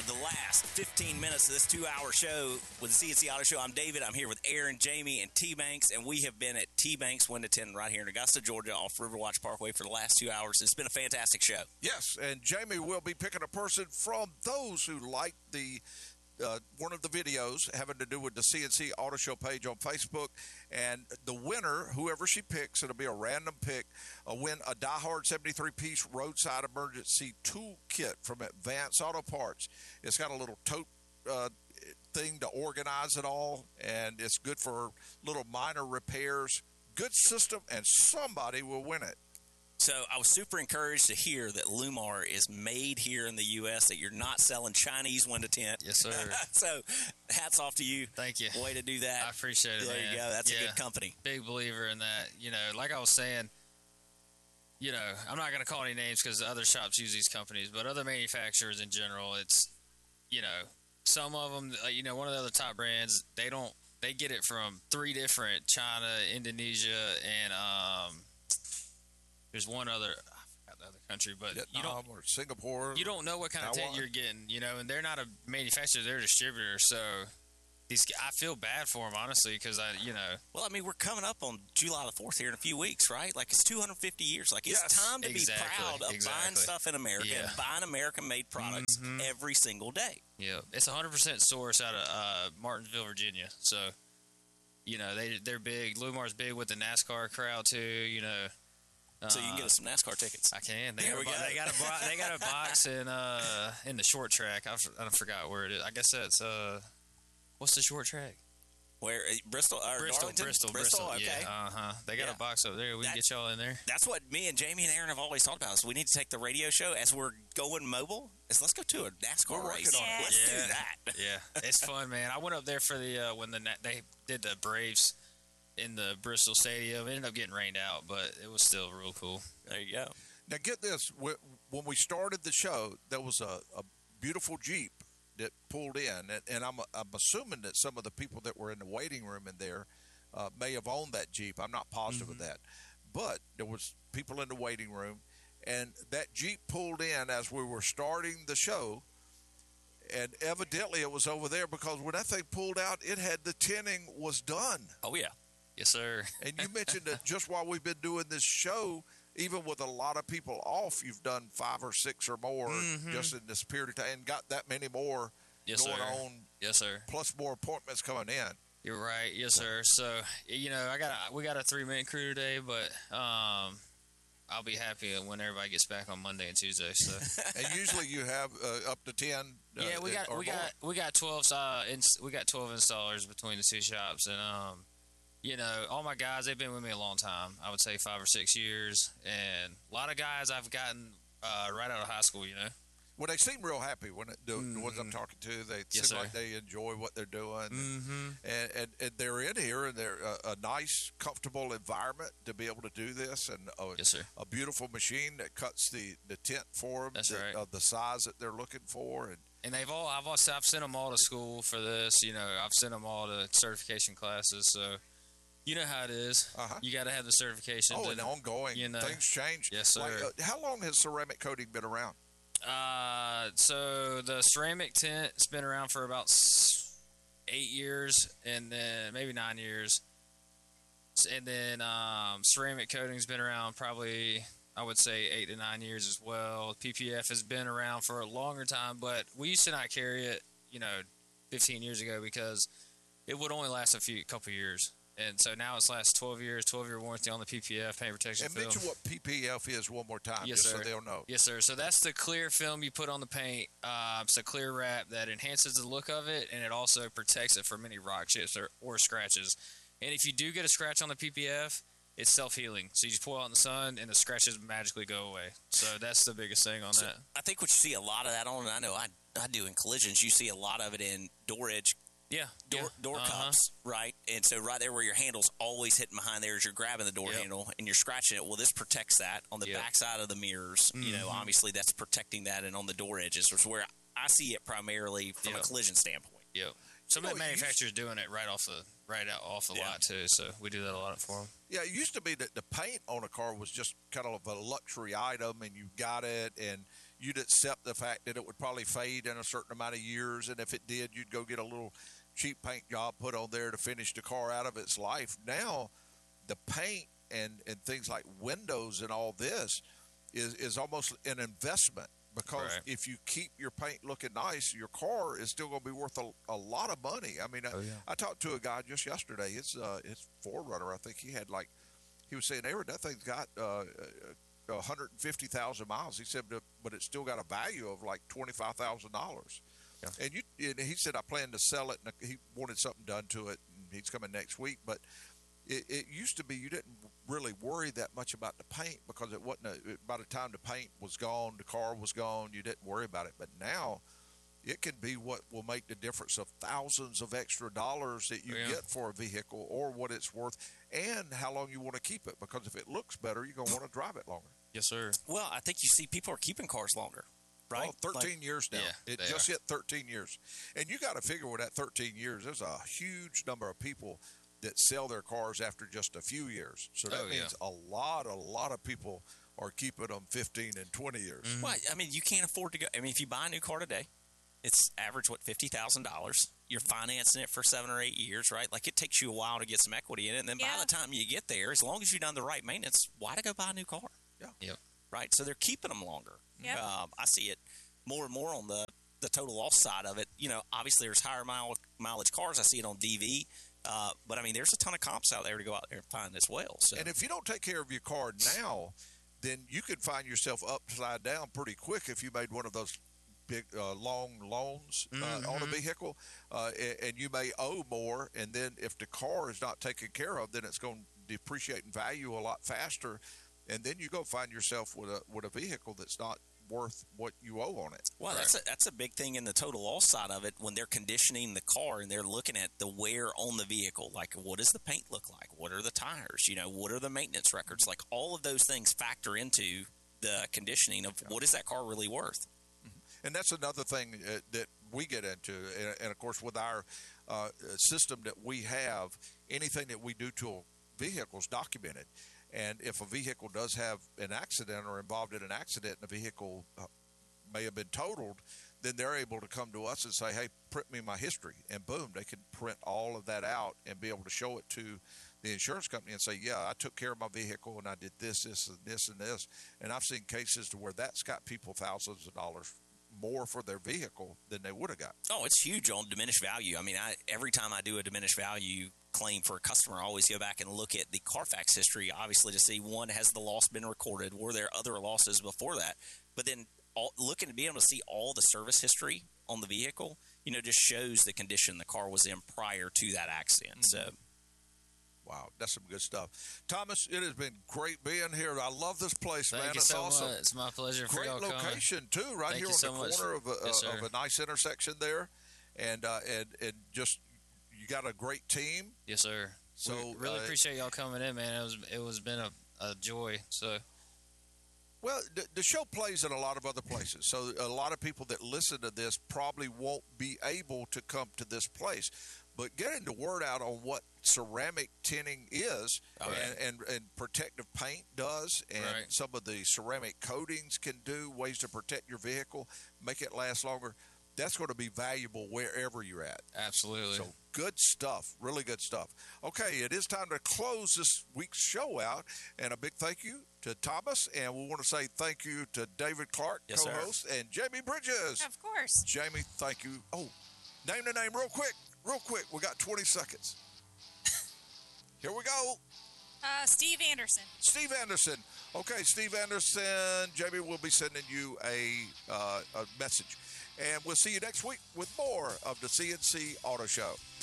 the last 15 minutes of this 2-hour show with the CNC Auto Show. I'm David. I'm here with Aaron, Jamie, and T-Banks, and we have been at T-Banks 1 to 10 right here in Augusta, Georgia, off Riverwatch Parkway for the last 2 hours. It's been a fantastic show. Yes, and Jamie will be picking a person from those who like the one of the videos having to do with the CNC Auto Show page on Facebook, and the winner, whoever she picks, it'll be a random pick, win a Die Hard 73-piece roadside emergency toolkit from Advanced Auto Parts. It's got a little tote thing to organize it all, and it's good for little minor repairs. Good system, and somebody will win it. So I was super encouraged to hear that Lumar is made here in the U.S., that you're not selling Chinese 1 to 10. Yes, sir. So hats off to you. Thank you. Way to do that. I appreciate it, There man. you go. That's a good company. Big believer in that. You know, like I was saying, you know, I'm not going to call any names because other shops use these companies, but other manufacturers in general, it's, you know, some of them, you know, one of the other top brands, they get it from 3 different, China, Indonesia, and there's one other, I forgot the other country, but Vietnam or Singapore. You don't know what kind of Taiwan. tent you're getting, you know, and they're not a manufacturer, they're a distributor, so I feel bad for them, honestly, because Well, I mean, we're coming up on July the 4th here in a few weeks, right? Like, it's 250 years. Like, it's time to be proud of buying stuff in America and buying American-made products every single day. Yeah, it's 100% sourced out of Martinsville, Virginia. So, you know, they're big. Lumar's big with the NASCAR crowd, too, you know. So you can get us some NASCAR tickets. I can. They There we go. They got a box in the short track. I forgot where it is. I guess that's what's the short track? Where Bristol or Darlington? Bristol. Okay. Yeah. They got a box over there. We can get y'all in there. That's what me and Jamie and Aaron have always talked about. Is we need to take the radio show as we're going mobile. Let's go to a NASCAR race. Let's do that. Yeah, it's fun, man. I went up there for the when they did the Braves in the Bristol Stadium. It ended up getting rained out, but it was still real cool. There you go. Now get this: when we started the show, there was a beautiful Jeep that pulled in, and I'm assuming that some of the people that were in the waiting room in there may have owned that Jeep. I'm not positive of that, but there was people in the waiting room, and that Jeep pulled in as we were starting the show, and evidently it was over there because when that thing pulled out, it had the tinting was done. Oh yeah. Yes, sir. And you mentioned that just while we've been doing this show, even with a lot of people off, you've done 5 or 6 or more just in this period of time, and got that many more going on. Yes, sir. Plus more appointments coming in. You're right. Yes, sir. So, you know, we got a 3-man crew today, but I'll be happy when everybody gets back on Monday and Tuesday. So. And usually you have up to 10. Yeah, we got 12. We got 12 installers between the 2 shops, and you know, all my guys, they've been with me a long time. I would say 5 or 6 years, and a lot of guys I've gotten right out of high school. You know. Well, they seem real happy when the ones I'm talking to. They seem like they enjoy what they're doing, and they're in here, and they're a nice, comfortable environment to be able to do this, and a beautiful machine that cuts the tent for them. That's right. Of the size that they're looking for, and I've sent them all to school for this. You know, I've sent them all to certification classes. So, you know how it is. You got to have the certification. Oh, and ongoing. You know, things change. Yes, sir. Like, how long has ceramic coating been around? So the ceramic tent's been around for about 8 years, and then maybe 9 years. And then ceramic coating's been around probably, I would say, 8 to 9 years as well. PPF has been around for a longer time, but we used to not carry it, 15 years ago because it would only last a couple years. And so now it's lasts 12 years, 12-year warranty on the PPF, paint protection film. And mention what PPF is one more time, yes, just sir. So they'll know. Yes, sir. So that's the clear film you put on the paint. It's a clear wrap that enhances the look of it, and it also protects it from any rock chips or scratches. And if you do get a scratch on the PPF, it's self-healing. So you just pull out in the sun, and the scratches magically go away. So that's the biggest thing on that. I think what you see a lot of that on, and I know I do in collisions, you see a lot of it in door edge. Door cups, right? And so right there where your handle's always hitting behind there as you're grabbing the door handle and you're scratching it. Well, this protects that on the back side of the mirrors. Obviously that's protecting that, and on the door edges, which is where I see it primarily from a collision standpoint. Yep. Some of the manufacturers doing it right off the lot too, so we do that a lot for them. Yeah, it used to be that the paint on a car was just kind of a luxury item, and you got it, and you'd accept the fact that it would probably fade in a certain amount of years, and if it did, you'd go get a little cheap paint job put on there to finish the car out of its life. Now, the paint and things like windows and all this is almost an investment, because if you keep your paint looking nice, your car is still going to be worth a lot of money. I mean, I talked to a guy just yesterday. It's 4Runner. I think he was saying, Aaron, that thing's got 150,000 miles. He said, but it's still got a value of like $25,000. Yeah. And he said, I plan to sell it. And he wanted something done to it, and he's coming next week. But it used to be you didn't really worry that much about the paint, because it wasn't by the time the paint was gone, the car was gone, you didn't worry about it. But now it can be what will make the difference of thousands of extra dollars that you get for a vehicle, or what it's worth, and how long you want to keep it. Because if it looks better, you're going to want to drive it longer. Yes, sir. Well, I think you see people are keeping cars longer, right? Oh, 13 years now. Yeah, it just hit 13 years. And you got to figure with that 13 years, there's a huge number of people that sell their cars after just a few years. So that means a lot of people are keeping them 15 and 20 years. Mm-hmm. Well, I mean, you can't afford to go. I mean, if you buy a new car today, it's average, $50,000. You're financing it for 7 or 8 years, right? Like, it takes you a while to get some equity in it. And then by the time you get there, as long as you've done the right maintenance, why to go buy a new car? Yeah. Yep. Right? So they're keeping them longer. Yep. I see it more and more on the total loss side of it. You know, obviously there's higher mileage cars. I see it on DV. But, I mean, there's a ton of comps out there to go out there and find as well. So. And if you don't take care of your car now, then you could find yourself upside down pretty quick if you made one of those big long loans on a vehicle, and you may owe more. And then if the car is not taken care of, then it's going to depreciate in value a lot faster. And then you go find yourself with a vehicle that's not worth what you owe on it. Well, that's a big thing in the total loss side of it, when they're conditioning the car and they're looking at the wear on the vehicle. Like, what does the paint look like? What are the tires? You know, what are the maintenance records? Like, all of those things factor into the conditioning of what is that car really worth. And that's another thing that we get into. And of course, with our system that we have, anything that we do to a vehicle is documented. And if a vehicle does have an accident or involved in an accident, and the vehicle may have been totaled, then they're able to come to us and say, hey, print me my history. And boom, they can print all of that out and be able to show it to the insurance company and say, yeah, I took care of my vehicle and I did this, this, and this, and this. And I've seen cases to where that's got people thousands of dollars more for their vehicle than they would have got. Oh, it's huge on diminished value. I mean, every time I do a diminished value claim for a customer, I always go back and look at the Carfax history, obviously, to see, one, has the loss been recorded? Were there other losses before that? But then looking to be able to see all the service history on the vehicle, you know, just shows the condition the car was in prior to that accident. So. Wow, that's some good stuff. Thomas, it has been great being here. I love this place, man. Thank you it's so awesome. Much. It's my pleasure for y'all coming. Great location, too, right here on the corner of a nice intersection there. And just, you got a great team. Yes, sir. So we really appreciate y'all coming in, man. It was been a joy. So. Well, the show plays in a lot of other places. So a lot of people that listen to this probably won't be able to come to this place. But getting the word out on what ceramic tinting is and protective paint does, and some of the ceramic coatings can do, ways to protect your vehicle, make it last longer, that's going to be valuable wherever you're at. Absolutely. So good stuff, really good stuff. Okay, it is time to close this week's show out, and a big thank you to Thomas, and we want to say thank you to David Clark, co-host, and Jamie Bridges. Of course. Jamie, thank you. Oh, name the name real quick. Real quick, we got 20 seconds. Here we go. Steve Anderson. Steve Anderson. Okay, Steve Anderson. Jamie will be sending you a message. And we'll see you next week with more of the CNC Auto Show.